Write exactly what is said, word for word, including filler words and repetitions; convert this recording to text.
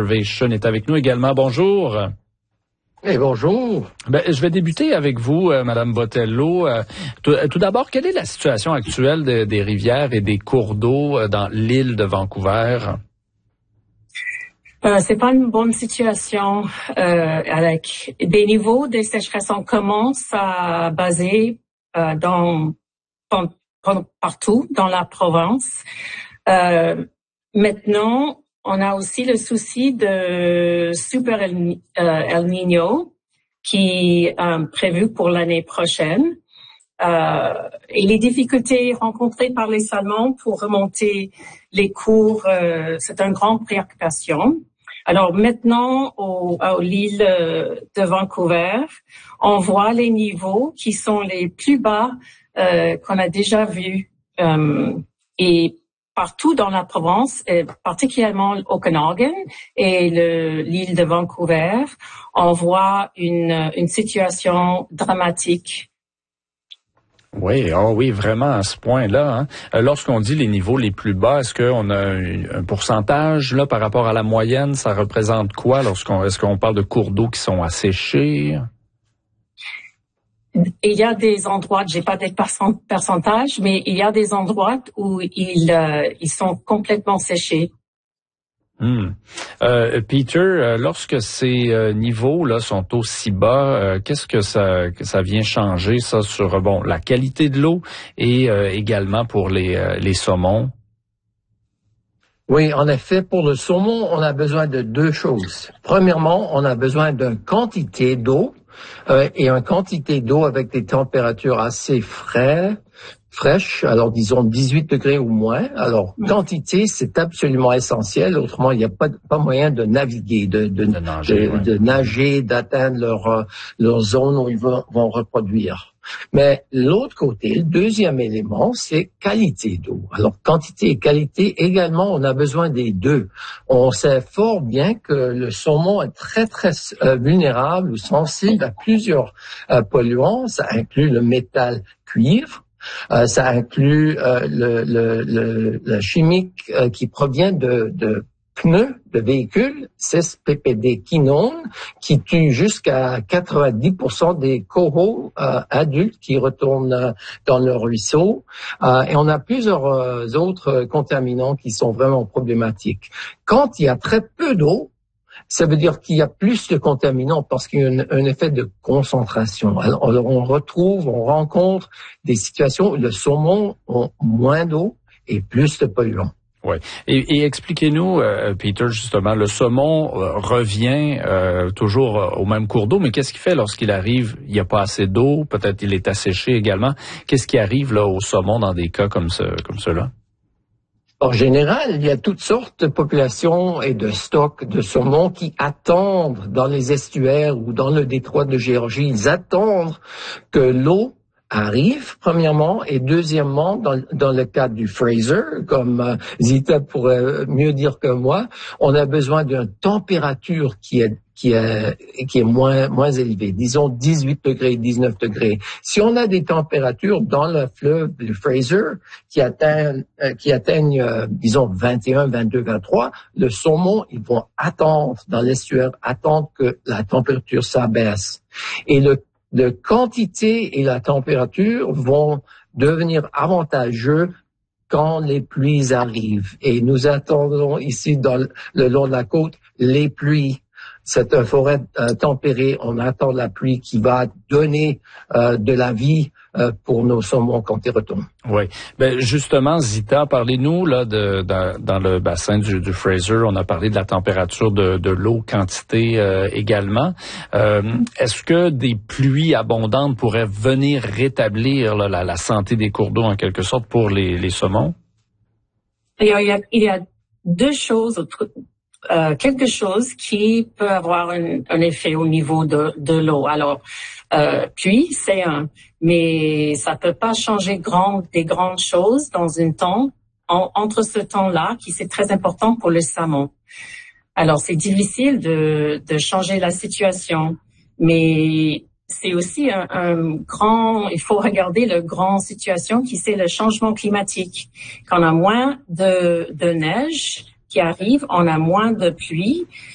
Conservation est avec nous également. Bonjour. Eh, bonjour. Ben, je vais débuter avec vous, euh, Madame Botello. Euh, tout, tout d'abord, quelle est la situation actuelle de, des rivières et des cours d'eau euh, dans l'île de Vancouver? Euh, c'est pas une bonne situation euh, avec des niveaux de sécheresse. On commence à baser euh, dans, dans partout dans la province. Euh, maintenant, on a aussi le souci de Super El, euh, El Niño qui est euh, prévu pour l'année prochaine. Euh, et les difficultés rencontrées par les Salmons pour remonter les cours, euh, c'est une grande préoccupation. Alors maintenant, au, à l'île de Vancouver, on voit les niveaux qui sont les plus bas euh, qu'on a déjà vus. Euh, et partout dans la province, et particulièrement au Okanagan et le, l'île de Vancouver, on voit une, une situation dramatique. Oui, oh oui, vraiment à ce point-là. Hein. Lorsqu'on dit les niveaux les plus bas, est-ce qu'on a un pourcentage là par rapport à la moyenne? Ça représente quoi lorsqu'on est-ce qu'on parle de cours d'eau qui sont asséchés? Il y a des endroits, j'ai pas des pourcentages, mais il y a des endroits où ils, euh, ils sont complètement séchés. Hmm. Euh, Peter, euh, lorsque ces euh, niveaux là sont aussi bas, euh, qu'est-ce que ça que ça vient changer ça sur bon la qualité de l'eau et euh, également pour les euh, les saumons? Oui, en effet, pour le saumon, on a besoin de deux choses. Premièrement, on a besoin d'une quantité d'eau euh, et une quantité d'eau avec des températures assez frais, fraîches, alors disons dix-huit degrés ou moins. Alors, quantité, c'est absolument essentiel. Autrement, il n'y a pas, pas moyen de naviguer, de, de, de nager, de, ouais. de nager, d'atteindre leur, leur zone où ils vont, vont reproduire. Mais l'autre côté, le deuxième élément, c'est qualité d'eau. Alors, quantité et qualité, également, on a besoin des deux. On sait fort bien que le saumon est très, très euh, vulnérable ou sensible à plusieurs euh, polluants. Ça inclut le métal cuivre. Euh, ça inclut euh, le, le, le, le chimique euh, qui provient de, de pneus de véhicules, six P P D quinone, qui tue jusqu'à quatre-vingt-dix pour cent des coraux euh, adultes qui retournent euh, dans le ruisseau. Euh, et on a plusieurs euh, autres contaminants qui sont vraiment problématiques. Quand il y a très peu d'eau, ça veut dire qu'il y a plus de contaminants parce qu'il y a un, un effet de concentration. Alors, on retrouve, on rencontre des situations où le saumon a moins d'eau et plus de polluants. Oui. Et, et expliquez-nous, euh, Peter, justement, le saumon euh, revient euh, toujours euh, au même cours d'eau, mais qu'est-ce qu'il fait lorsqu'il arrive, il n'y a pas assez d'eau, peut-être il est asséché également. Qu'est-ce qui arrive là au saumon dans des cas comme ce, comme ceux-là? En général, il y a toutes sortes de populations et de stocks de saumon qui attendent dans les estuaires ou dans le détroit de Géorgie. Ils attendent que l'eau arrive, premièrement, et deuxièmement, dans, dans le cas du Fraser, comme euh, Zita pourrait mieux dire que moi, on a besoin d'une température qui est qui est qui est moins moins élevée, disons dix-huit degrés, dix-neuf degrés. Si on a des températures dans le fleuve du Fraser qui atteignent euh, qui atteignent euh, disons vingt et un, vingt-deux, vingt-trois, le saumon, ils vont attendre dans l'estuaire, attendre que la température s'abaisse. Et le la quantité et la température vont devenir avantageux quand les pluies arrivent. Et nous attendons ici, dans le, le long de la côte, les pluies. C'est une forêt euh, tempérée. On attend la pluie qui va donner euh, de la vie euh, pour nos saumons quand ils retournent. Oui. Ben justement, Zita, parlez-nous là de, de dans le bassin du, du Fraser. On a parlé de la température de, de l'eau, quantité euh, également. Euh, est-ce que des pluies abondantes pourraient venir rétablir là, la, la santé des cours d'eau en quelque sorte pour les, les saumons? Il y a, il y a, il y a deux choses. Euh, quelque chose qui peut avoir un, un effet au niveau de, de l'eau. Alors, euh, pluie, c'est un, mais ça peut pas changer grand, des grandes choses dans un temps, en, entre ce temps-là, qui c'est très important pour le saumon. Alors, c'est difficile de, de changer la situation, mais c'est aussi un, un grand, il faut regarder le grand situation qui c'est le changement climatique. Quand on a moins de, de neige qui arrive, on a moins de pluie